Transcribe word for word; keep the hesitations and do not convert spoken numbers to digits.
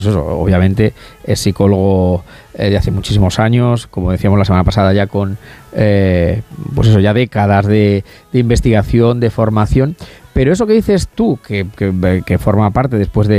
eso, obviamente es psicólogo eh, de hace muchísimos años, como decíamos la semana pasada, ya con eh, pues eso, ya décadas de, de investigación, de formación. Pero eso que dices tú, que, que, que forma parte después de,